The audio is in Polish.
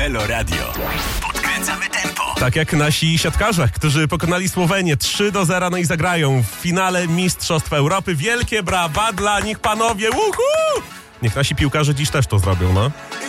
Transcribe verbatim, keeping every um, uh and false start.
Welo Radio. Podkręcamy tempo. Tak jak nasi siatkarze, którzy pokonali Słowenię trzy do zera, no i zagrają w finale Mistrzostw Europy. Wielkie brawa dla nich, panowie! Uhu! Niech nasi piłkarze dziś też to zrobią, no.